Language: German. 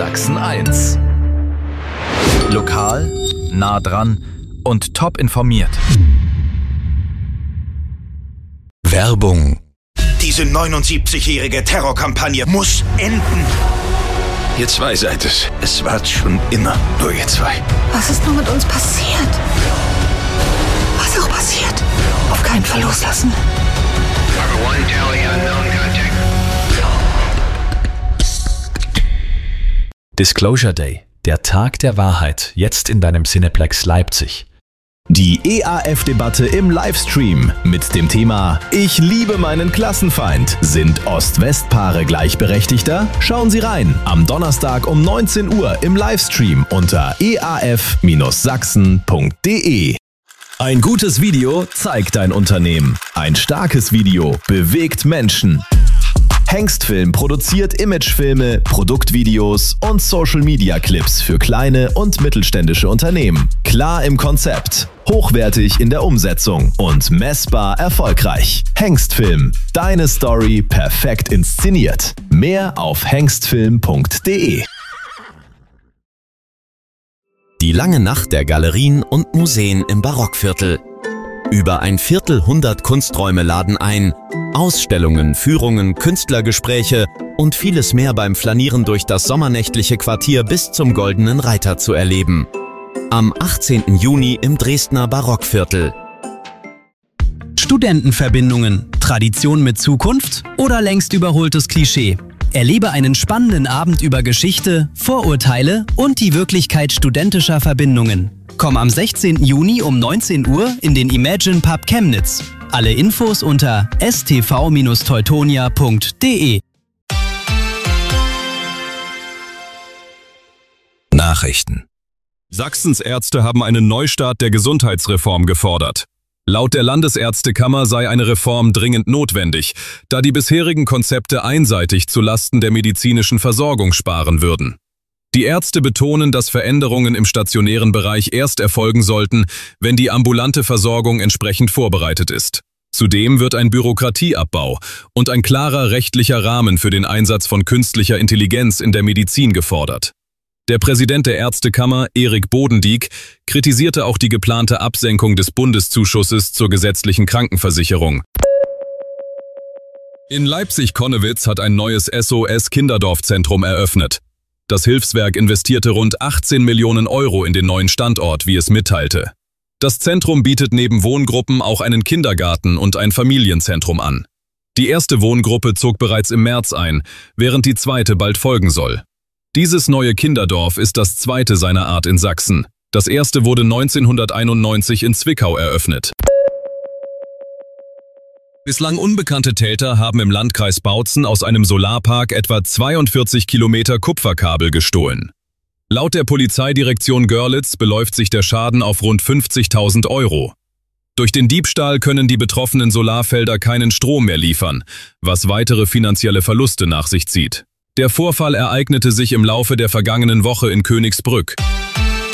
Sachsen 1. Lokal, nah dran und top informiert. Werbung. Diese 79-jährige Terrorkampagne muss enden. Ihr zwei seid es. Es wart schon immer nur ihr zwei. Was ist nur mit uns passiert? Was auch passiert, auf keinen Fall loslassen. Disclosure Day, der Tag der Wahrheit, jetzt in deinem Cineplex Leipzig. Die EAF-Debatte im Livestream mit dem Thema Ich liebe meinen Klassenfeind. Sind Ost-West-Paare gleichberechtigter? Schauen Sie rein. Am Donnerstag um 19 Uhr im Livestream unter eaf-sachsen.de. Ein gutes Video zeigt dein Unternehmen. Ein starkes Video bewegt Menschen. Hengstfilm produziert Imagefilme, Produktvideos und Social-Media-Clips für kleine und mittelständische Unternehmen. Klar im Konzept, hochwertig in der Umsetzung und messbar erfolgreich. Hengstfilm, deine Story perfekt inszeniert. Mehr auf hengstfilm.de. Die lange Nacht der Galerien und Museen im Barockviertel. Über 100 Kunsträume laden ein. Ausstellungen, Führungen, Künstlergespräche und vieles mehr beim Flanieren durch das sommernächtliche Quartier bis zum Goldenen Reiter zu erleben. Am 18. Juni im Dresdner Barockviertel. Studentenverbindungen, Tradition mit Zukunft oder längst überholtes Klischee? Erlebe einen spannenden Abend über Geschichte, Vorurteile und die Wirklichkeit studentischer Verbindungen. Komm am 16. Juni um 19 Uhr in den Imagine Pub Chemnitz. Alle Infos unter stv-teutonia.de. Nachrichten. Sachsens Ärzte haben einen Neustart der Gesundheitsreform gefordert. Laut der Landesärztekammer sei eine Reform dringend notwendig, da die bisherigen Konzepte einseitig zu Lasten der medizinischen Versorgung sparen würden. Die Ärzte betonen, dass Veränderungen im stationären Bereich erst erfolgen sollten, wenn die ambulante Versorgung entsprechend vorbereitet ist. Zudem wird ein Bürokratieabbau und ein klarer rechtlicher Rahmen für den Einsatz von künstlicher Intelligenz in der Medizin gefordert. Der Präsident der Ärztekammer, Erik Bodendieck, kritisierte auch die geplante Absenkung des Bundeszuschusses zur gesetzlichen Krankenversicherung. In Leipzig-Konnewitz hat ein neues SOS-Kinderdorfzentrum eröffnet. Das Hilfswerk investierte rund 18 Millionen Euro in den neuen Standort, wie es mitteilte. Das Zentrum bietet neben Wohngruppen auch einen Kindergarten und ein Familienzentrum an. Die erste Wohngruppe zog bereits im März ein, während die zweite bald folgen soll. Dieses neue Kinderdorf ist das zweite seiner Art in Sachsen. Das erste wurde 1991 in Zwickau eröffnet. Bislang unbekannte Täter haben im Landkreis Bautzen aus einem Solarpark etwa 42 Kilometer Kupferkabel gestohlen. Laut der Polizeidirektion Görlitz beläuft sich der Schaden auf rund 50.000 Euro. Durch den Diebstahl können die betroffenen Solarfelder keinen Strom mehr liefern, was weitere finanzielle Verluste nach sich zieht. Der Vorfall ereignete sich im Laufe der vergangenen Woche in Königsbrück.